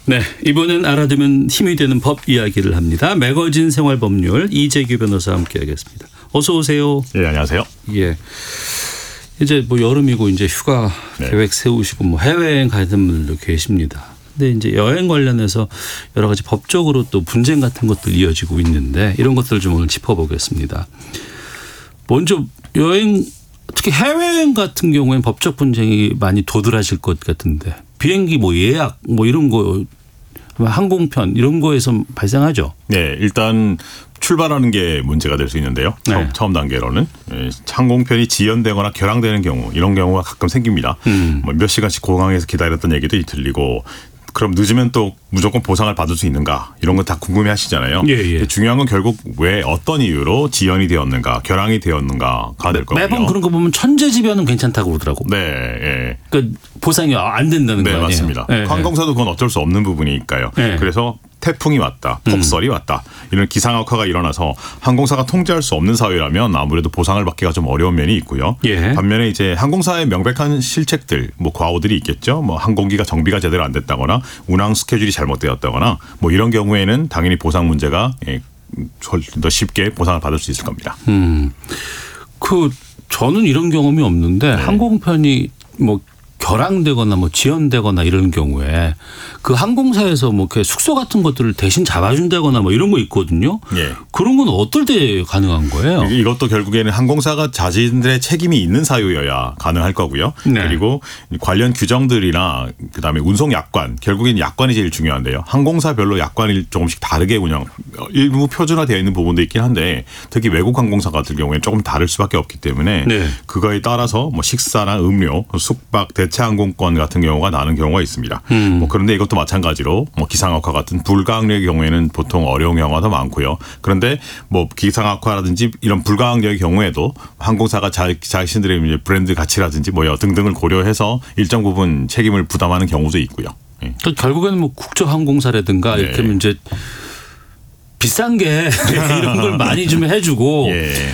네, 이번엔 알아두면 힘이 되는 법 이야기를 합니다. 매거진 생활법률 이재규 변호사와 함께하겠습니다. 어서 오세요. 예, 안녕하세요. 예, 이제 뭐 여름이고 이제 휴가 계획 세우시고 뭐 해외여행 가는 분들도 계십니다. 근데 이제 여행 관련해서 여러 가지 법적으로 또 분쟁 같은 것들 이어지고 있는데 이런 것들을 좀 오늘 짚어보겠습니다. 먼저 여행, 특히 해외여행 같은 경우에는 법적 분쟁이 많이 도드라질 것 같은데 비행기 뭐 예약 뭐 이런 거 항공편 이런 거에서 발생하죠. 네, 일단 출발하는 게 문제가 될 수 있는데요. 처음 단계로는 항공편이 지연되거나 결항되는 경우 이런 경우가 가끔 생깁니다. 뭐 몇 시간씩 공항에서 기다렸던 얘기도 들리고 그럼 늦으면 또 무조건 보상을 받을 수 있는가 이런 거 다 궁금해 하시잖아요. 예. 중요한 건 결국 왜 어떤 이유로 지연이 되었는가 결항이 되었는가가 될 거고요. 매번 그런 거 보면 천재지변은 괜찮다고 그러더라고. 네. 예. 그러니까 보상이 안 된다는 거 네, 아니에요. 맞습니다. 예. 항공사도 그건 어쩔 수 없는 부분이니까요. 그래서 태풍이 왔다, 폭설이 왔다 이런 기상악화가 일어나서 항공사가 통제할 수 없는 사유라면 아무래도 보상을 받기가 좀 어려운 면이 있고요. 예. 반면에 이제 항공사의 명백한 실책들, 뭐 과오들이 있겠죠. 뭐 항공기가 정비가 제대로 안 됐다거나 운항 스케줄이 잘못되었다거나 뭐 이런 경우에는 당연히 보상 문제가 훨씬 더 쉽게 보상을 받을 수 있을 겁니다. 저는 이런 경험이 없는데 항공편이 뭐 결항되거나 뭐 지연되거나 이런 경우에 그 항공사에서 뭐 이렇게 숙소 같은 것들을 대신 잡아준다거나 뭐 이런 거 있거든요. 예. 그런 건 어떨 때 가능한 거예요? 이것도 결국에는 항공사가 자신들의 책임이 있는 사유여야 가능할 거고요. 네. 그리고 관련 규정들이나 그다음에 운송 약관, 결국엔 약관이 제일 중요한데요. 항공사별로 약관이 조금씩 다르게 일부 표준화되어 있는 부분도 있긴 한데 특히 외국 항공사 같은 경우에는 조금 다를 수밖에 없기 때문에 그거에 따라서 뭐 식사나 음료, 숙박, 대체 항공권 같은 경우가 나는 경우가 있습니다. 뭐 그런데 이것도 마찬가지로 뭐 기상악화 같은 불가항력의 경우에는 보통 어려운 경우가 더 많고요. 그런데 뭐 기상악화라든지 이런 불가항력의 경우에도 항공사가 자신들의 브랜드 가치라든지 뭐 등등을 고려해서 일정 부분 책임을 부담하는 경우도 있고요. 그러니까 결국에는 뭐 국제항공사라든가 이렇게 하면 이제 비싼 게 이런 걸 많이 좀 해주고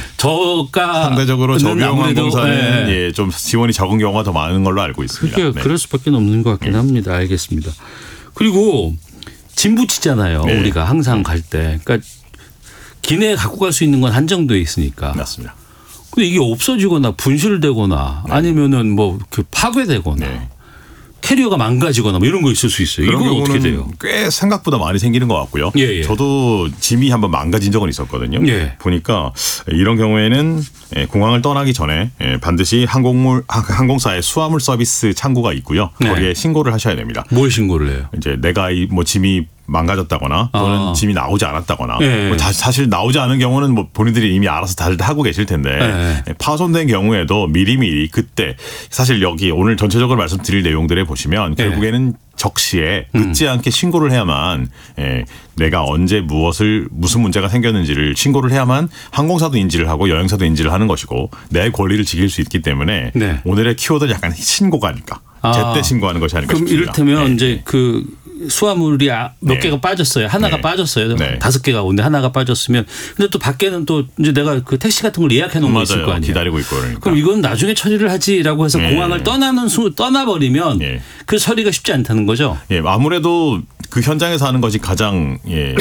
저가 상대적으로 저비용 항공사는 좀 지원이 적은 경우가 더 많은 걸로 알고 있습니다. 그러니까 그럴 수밖에 없는 것 같긴 합니다. 알겠습니다. 그리고 짐 붙이잖아요. 우리가 항상 갈 때. 그러니까 기내에 갖고 갈 수 있는 건 한정돼 있으니까. 맞습니다. 근데 이게 없어지거나 분실되거나 아니면은 뭐 파괴되거나 캐리어가 망가지거나 뭐 이런 거 있을 수 있어요. 이건 어떻게 돼요? 꽤 생각보다 많이 생기는 것 같고요. 저도 짐이 한번 망가진 적은 있었거든요. 보니까 이런 경우에는 공항을 떠나기 전에 반드시 항공사의 수화물 서비스 창구가 있고요. 거기에 신고를 하셔야 됩니다. 뭘 신고를 해요? 이제 내가 뭐 짐이 망가졌다거나 또는 짐이 나오지 않았다거나 뭐 사실 나오지 않은 경우는 뭐 본인들이 이미 알아서 다들 하고 계실 텐데 파손된 경우에도 미리미리 그때 사실 여기 오늘 전체적으로 말씀드릴 내용들에 보시면 결국에는 적시에 늦지 않게 신고를 해야만 내가 언제 무슨 문제가 생겼는지를 신고를 해야만 항공사도 인지를 하고 여행사도 인지를 하는 것이고 내 권리를 지킬 수 있기 때문에 오늘의 키워드는 약간 신고가 아닐까. 제때 신고하는 것이 아닐까 그럼 싶습니다. 이를테면 이제 그 수화물이 몇 개가 빠졌어요. 하나가 빠졌어요. 5개가 오는데 하나가 빠졌으면 근데 또 밖에는 또 이제 내가 그 택시 같은 걸 예약해 놓은 거 있을 거 아니에요. 기다리고 있고 그러니까. 그럼 이건 나중에 처리를 하지라고 해서 공항을 떠나버리면 그 처리가 쉽지 않다는 거죠. 아무래도 그 현장에서 하는 것이 가장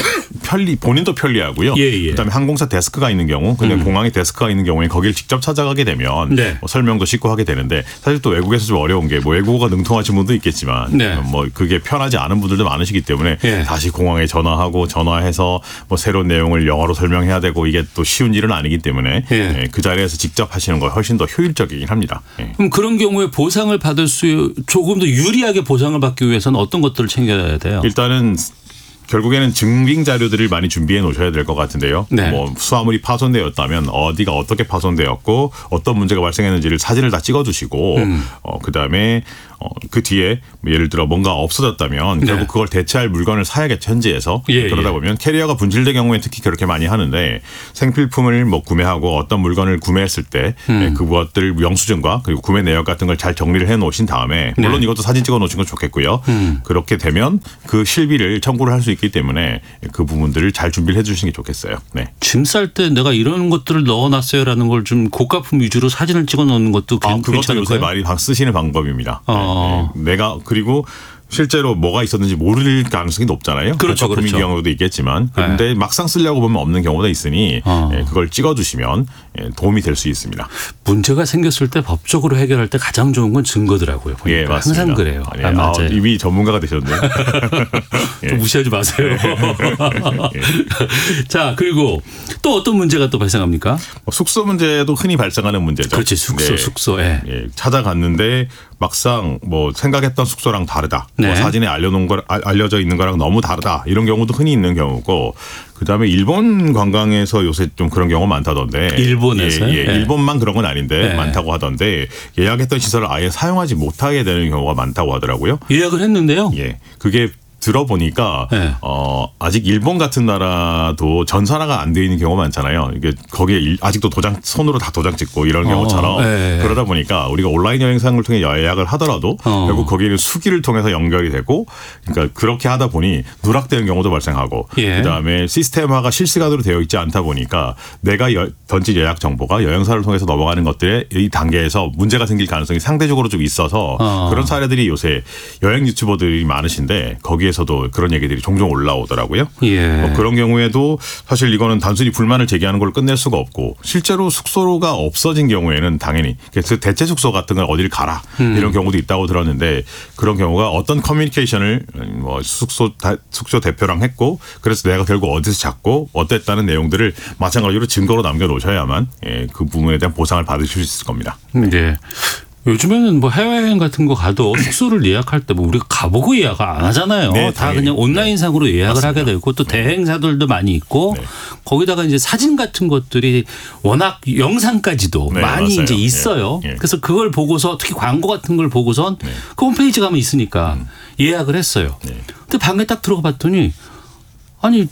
본인도 편리하고요. 그다음에 항공사 데스크가 있는 경우, 그냥 공항에 데스크가 있는 경우에 거기를 직접 찾아가게 되면 뭐 설명도 쉽고 하게 되는데 사실 또 외국에서 좀 어려운 게 뭐 외국어가 능통하신 분도 있겠지만 뭐 그게 편하지 않은 분들도 많으시기 때문에 다시 공항에 전화해서 뭐 새로운 내용을 영어로 설명해야 되고 이게 또 쉬운 일은 아니기 때문에 그 자리에서 직접 하시는 거 훨씬 더 효율적이긴 합니다. 그럼 그런 경우에 보상을 받을 수 조금 더 유리하게 보상을 받기 위해서는 어떤 것들을 챙겨야 돼요? 일단은 결국에는 증빙 자료들을 많이 준비해 놓으셔야 될 것 같은데요. 뭐 수화물이 파손되었다면 어디가 어떻게 파손되었고 어떤 문제가 발생했는지를 사진을 다 찍어두시고 그다음에 그 뒤에 예를 들어 뭔가 없어졌다면 결국 그걸 대체할 물건을 사야겠죠. 현지에서. 그러다 보면 캐리어가 분실된 경우에 특히 그렇게 많이 하는데 생필품을 뭐 구매하고 어떤 물건을 구매했을 때 그것들 영수증과 그리고 구매 내역 같은 걸 잘 정리를 해 놓으신 다음에 물론 이것도 사진 찍어 놓으신 건 좋겠고요. 그렇게 되면 그 실비를 청구를 할 수 있기 때문에 그 부분들을 잘 준비를 해 주시는 게 좋겠어요. 짐 쌀 때 내가 이런 것들을 넣어놨어요라는 걸 좀 고가품 위주로 사진을 찍어 놓는 것도 괜찮을까요? 그것도 요새 많이 쓰시는 방법입니다. 내가 그리고 실제로 뭐가 있었는지 모를 가능성이 높잖아요. 그렇죠. 거품인 경우도 있겠지만 그런데 네. 막상 쓰려고 보면 없는 경우가 있으니 그걸 찍어두시면 도움이 될 수 있습니다. 문제가 생겼을 때 법적으로 해결할 때 가장 좋은 건 증거더라고요. 보니까. 예, 맞습니다. 항상 그래요. 예, 맞아요. 이미 전문가가 되셨네요. 좀 무시하지 마세요. 자, 그리고 또 어떤 문제가 또 발생합니까? 숙소 문제도 흔히 발생하는 문제죠. 그렇지, 숙소. 예. 예, 찾아갔는데 막상 뭐 생각했던 숙소랑 다르다. 네. 뭐 사진에 알려져 있는 거랑 너무 다르다. 이런 경우도 흔히 있는 경우고 그다음에 일본 관광에서 요새 좀 그런 경우가 많다던데. 일본에서요? 예, 네. 일본만 그런 건 아닌데 네. 많다고 하던데 예약했던 시설을 아예 사용하지 못하게 되는 경우가 많다고 하더라고요. 예약을 했는데요. 예, 그게 들어보니까 네. 아직 일본 같은 나라도 전산화가 안 돼 있는 경우가 많잖아요. 이게 거기에 아직도 손으로 다 도장 찍고 이런 경우처럼 네. 그러다 보니까 우리가 온라인 여행상을 통해 예약을 하더라도 결국 거기는 수기를 통해서 연결이 되고 그러니까 그렇게 하다 보니 누락되는 경우도 발생하고 예. 그다음에 시스템화가 실시간으로 되어 있지 않다 보니까 내가 던진 예약 정보가 여행사를 통해서 넘어가는 것들의 이 단계에서 문제가 생길 가능성이 상대적으로 좀 있어서 그런 사례들이 요새 여행 유튜버들이 많으신데 거기에서도 그런 얘기들이 종종 올라오더라고요. 예. 그런 경우에도 사실 이거는 단순히 불만을 제기하는 걸 끝낼 수가 없고 실제로 숙소가 없어진 경우에는 당연히 그래서 대체 숙소 같은 걸 어딜 가라 이런 경우도 있다고 들었는데 그런 경우가 어떤 커뮤니케이션을 뭐 숙소 대표랑 했고 그래서 내가 결국 어디서 잤고 어땠다는 내용들을 마찬가지로 증거로 남겨놓으셔야만 그 부분에 대한 보상을 받으실 수 있을 겁니다. 네. 요즘에는 뭐 해외여행 같은 거 가도 숙소를 예약할 때 뭐 우리가 가보고 예약을 안 하잖아요. 네, 다 당연히. 그냥 온라인상으로 예약을 맞습니다. 하게 되고 또 대행사들도 많이 있고 네. 거기다가 이제 사진 같은 것들이 워낙 영상까지도 네, 많이 맞아요. 이제 있어요. 예. 그래서 그걸 보고서 특히 광고 같은 걸 보고선 그 홈페이지 가면 있으니까 예약을 했어요. 네. 근데 방에 딱 들어가 봤더니 아니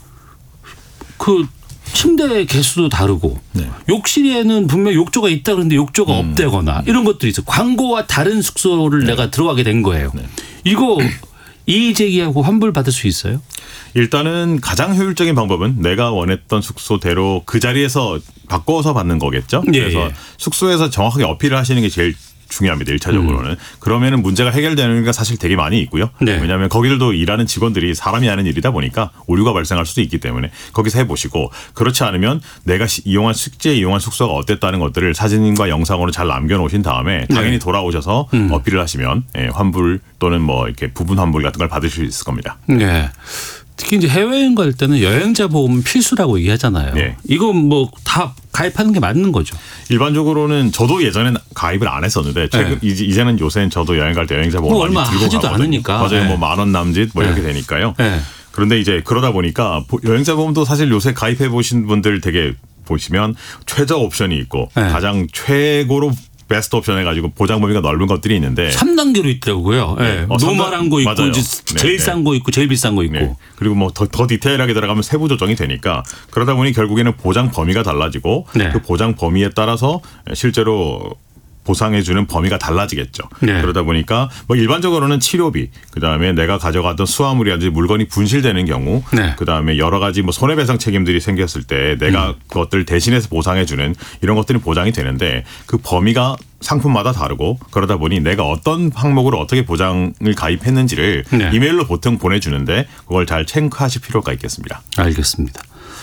그 침대 개수도 다르고 네. 욕실에는 분명 욕조가 있다 그러는데 욕조가 없대거나 이런 것들이 있어요. 광고와 다른 숙소를 내가 들어가게 된 거예요. 이거 이의 제기하고 환불 받을 수 있어요? 일단은 가장 효율적인 방법은 내가 원했던 숙소대로 그 자리에서 바꿔서 받는 거겠죠. 예, 그래서 예. 숙소에서 정확하게 어필을 하시는 게 제일 중요합니다. 1차적으로는. 그러면은 문제가 해결되는 게 사실 되게 많이 있고요. 네. 왜냐하면 거기들도 일하는 직원들이 사람이 하는 일이다 보니까 오류가 발생할 수도 있기 때문에 거기서 해보시고 그렇지 않으면 내가 숙제에 이용한 숙소가 어땠다는 것들을 사진과 영상으로 잘 남겨놓으신 다음에 당연히 돌아오셔서 어필을 하시면 환불 또는 뭐 이렇게 부분 환불 같은 걸 받으실 수 있을 겁니다. 네. 특히 이제 해외여행 갈 때는 여행자 보험은 필수라고 얘기하잖아요. 네. 이건 뭐 다 가입하는 게 맞는 거죠. 일반적으로는 저도 예전엔 가입을 안 했었는데 최근 이제는 요새는 저도 여행 갈 때 여행자 보험 뭐 많이 얼마 들고 하지도 가거든요. 않으니까. 맞아요. 네. 뭐 10,000원 남짓 뭐 이렇게 되니까요. 네. 그런데 이제 그러다 보니까 여행자 보험도 사실 요새 가입해 보신 분들 되게 보시면 최저 옵션이 있고 네. 가장 최고로 베스트 옵션 해가지고 보장 범위가 넓은 것들이 있는데 3단계로 있더라고요. 네. 노멀한 거 있고 맞아요. 이제 제일 네, 싼 거 있고 제일 비싼 거 있고. 네. 그리고 뭐 더 디테일하게 들어가면 세부 조정이 되니까 그러다 보니 결국에는 보장 범위가 달라지고 네. 그 보장 범위에 따라서 실제로 보상해주는 범위가 달라지겠죠. 네. 그러다 보니까 뭐 일반적으로는 치료비, 그 다음에 내가 가져가던 수화물이라든지 물건이 분실되는 경우, 네. 그 다음에 여러 가지 뭐 손해배상 책임들이 생겼을 때 내가 그것들 대신해서 보상해주는 이런 것들이 보장이 되는데 그 범위가 상품마다 다르고 그러다 보니 내가 어떤 항목으로 어떻게 보장을 가입했는지를 네. 이메일로 보통 보내주는데 그걸 잘 체크하실 필요가 있겠습니다. 알겠습니다.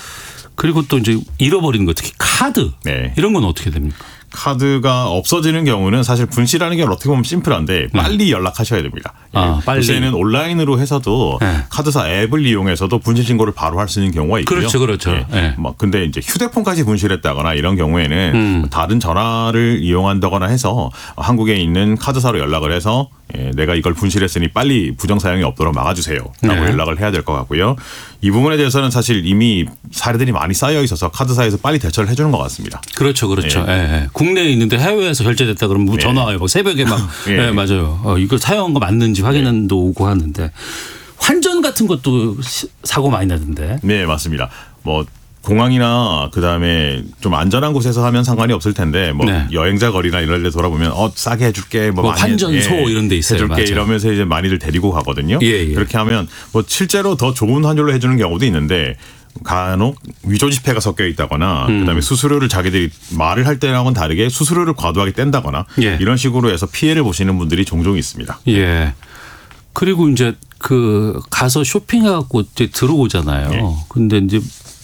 그리고 또 이제 잃어버린 거 특히 카드 네. 이런 건 어떻게 됩니까? 카드가 없어지는 경우는 사실 분실하는 게 어떻게 보면 심플한데 빨리 연락하셔야 됩니다. 빨리. 요새는 온라인으로 해서도 네. 카드사 앱을 이용해서도 분실 신고를 바로 할 수 있는 경우가 있고요. 그렇죠. 예. 네. 뭐 근데 이제 휴대폰까지 분실했다거나 이런 경우에는 다른 전화를 이용한다거나 해서 한국에 있는 카드사로 연락을 해서 내가 이걸 분실했으니 빨리 부정 사용이 없도록 막아주세요라고 네. 연락을 해야 될 것 같고요. 이 부분에 대해서는 사실 이미 사례들이 많이 쌓여 있어서 카드사에서 빨리 대처를 해주는 것 같습니다. 그렇죠. 예. 예. 국내에 있는데 해외에서 결제됐다 그러면 뭐 전화 와요. 막 새벽에 막 예. 맞아요. 이거 사용한 거 맞는지 확인도 오고 하는데 환전 같은 것도 사고 많이 나던데. 네, 맞습니다. 뭐 공항이나 그다음에 좀 안전한 곳에서 하면 상관이 없을 텐데 뭐 네. 여행자 거리나 이런 데 돌아보면 싸게 해줄게 뭐 많이 환전소 이런 데 있어요. 해줄게 맞아요. 이러면서 이제 많이들 데리고 가거든요. 예. 그렇게 하면 뭐 실제로 더 좋은 환율로 해주는 경우도 있는데 간혹 위조 지폐가 섞여 있다거나 그다음에 수수료를 자기들이 말을 할 때랑은 다르게 수수료를 과도하게 뗀다거나 예. 이런 식으로 해서 피해를 보시는 분들이 종종 있습니다. 예. 그리고 이제 그 가서 쇼핑해갖고 이제 들어오잖아요. 네. 근데 이제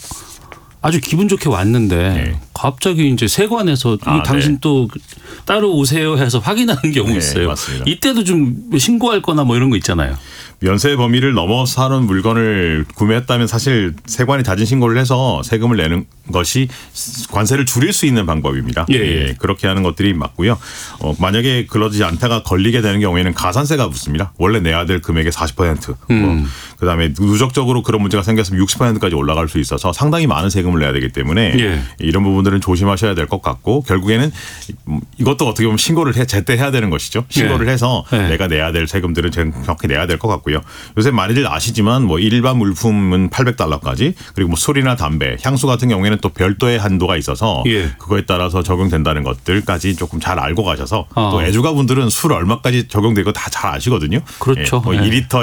아주 기분 좋게 왔는데 네. 갑자기 이제 세관에서 당신 네. 또 따로 오세요 해서 확인하는 경우 있어요. 맞습니다. 이때도 좀 신고할 거나 뭐 이런 거 있잖아요. 면세 범위를 넘어서 하는 물건을 구매했다면 사실 세관이 자진 신고를 해서 세금을 내는 것이 관세를 줄일 수 있는 방법입니다. 예. 그렇게 하는 것들이 맞고요. 만약에 그러지 않다가 걸리게 되는 경우에는 가산세가 붙습니다. 원래 내야 될 금액의 40%. 그다음에 누적적으로 그런 문제가 생겼으면 60%까지 올라갈 수 있어서 상당히 많은 세금을 내야 되기 때문에 예. 이런 부분들은 조심하셔야 될 것 같고 결국에는 이것도 어떻게 보면 신고를 제때 해야 되는 것이죠. 신고를 해서 내가 내야 될 세금들은 정확히 내야 될 것 같고요. 요새 많이들 아시지만 뭐 일반 물품은 $800까지 그리고 뭐 술이나 담배, 향수 같은 경우에는 또 별도의 한도가 있어서 그거에 따라서 적용된다는 것들까지 조금 잘 알고 가셔서 또 애주가분들은 술 얼마까지 적용되고 다 잘 아시거든요. 그렇죠. 뭐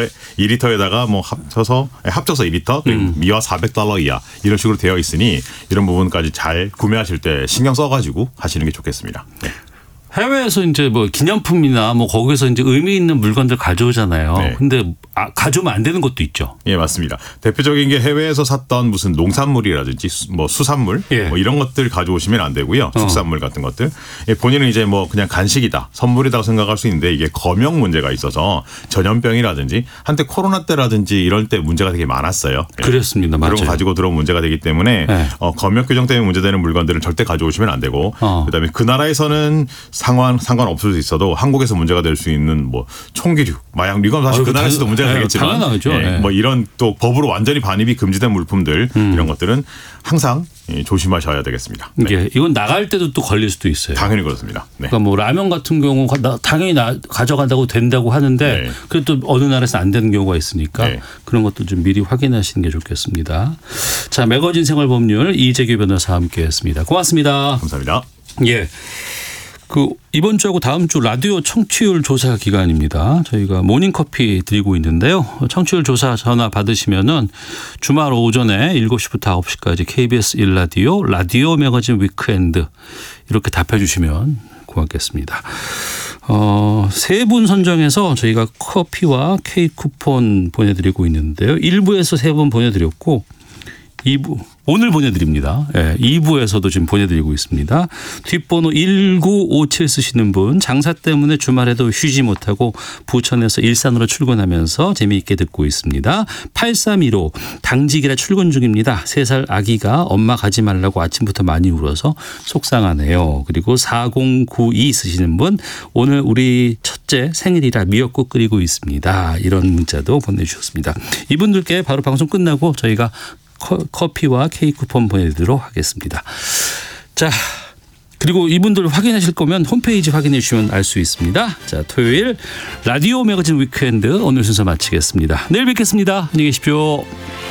2리터에다가 뭐 합쳐서 2리터 그리고 미화 $400 이하 이런 식으로 되어 있으니 이런 부분까지 잘 구매하실 때 신경 써가지고 하시는 게 좋겠습니다. 네. 해외에서 이제 뭐 기념품이나 뭐 거기서 이제 의미 있는 물건들 가져오잖아요. 네. 근데 가져오면 안 되는 것도 있죠. 예, 맞습니다. 대표적인 게 해외에서 샀던 무슨 농산물이라든지 뭐 수산물 뭐 이런 것들 가져오시면 안 되고요. 축산물 같은 것들. 본인은 이제 뭐 그냥 간식이다, 선물이라고 생각할 수 있는데 이게 검역 문제가 있어서 전염병이라든지 한때 코로나 때라든지 이럴 때 문제가 되게 많았어요. 그렇습니다. 맞아요. 그런 거 가지고 들어온 문제가 되기 때문에 검역 규정 때문에 문제되는 물건들은 절대 가져오시면 안 되고 그다음에 그 나라에서는 상관없을 수 있어도 한국에서 문제가 될 수 있는 뭐 총기류, 마약 이건 사실 그 나라에서도 문제가 되겠지만 당연하죠. 뭐 이런 또 법으로 완전히 반입이 금지된 물품들 이런 것들은 항상 조심하셔야 되겠습니다. 네. 이건 나갈 때도 또 걸릴 수도 있어요. 당연히 그렇습니다. 네. 그러니까 뭐 라면 같은 경우 당연히 가져간다고 된다고 하는데 그래도 어느 나라에서 안 되는 경우가 있으니까 그런 것도 좀 미리 확인하시는 게 좋겠습니다. 자, 매거진 생활법률 이재규 변호사와 함께했습니다. 고맙습니다. 감사합니다. 예. 이번 주하고 다음 주 라디오 청취율 조사 기간입니다. 저희가 모닝커피 드리고 있는데요. 청취율 조사 전화 받으시면은 주말 오전에 7시부터 9시까지 KBS 1라디오 라디오 매거진 위크엔드 이렇게 답해 주시면 고맙겠습니다. 세 분 선정해서 저희가 커피와 케이크 쿠폰 보내드리고 있는데요. 1부에서 3분 보내드렸고 2부 오늘 보내드립니다. 2부에서도 지금 보내드리고 있습니다. 뒷번호 1957 쓰시는 분 장사 때문에 주말에도 쉬지 못하고 부천에서 일산으로 출근하면서 재미있게 듣고 있습니다. 8315 당직이라 출근 중입니다. 3살 아기가 엄마 가지 말라고 아침부터 많이 울어서 속상하네요. 그리고 4092 쓰시는 분 오늘 우리 첫째 생일이라 미역국 끓이고 있습니다. 이런 문자도 보내주셨습니다. 이분들께 바로 방송 끝나고 저희가 커피와 케이크 쿠폰 보내드리도록 하겠습니다. 자, 그리고 이분들 확인하실 거면 홈페이지 확인해 주시면 알 수 있습니다. 자, 토요일 라디오 매거진 위크엔드 오늘 순서 마치겠습니다. 내일 뵙겠습니다. 안녕히 계십시오.